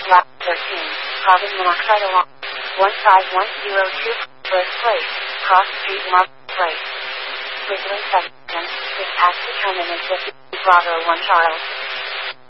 Lab 13, carbon monoxide alarm. 15102, Birth Place, Cross Street Marketplace. Whistling 7, is tax determinant 50, Bravo 1 Charles.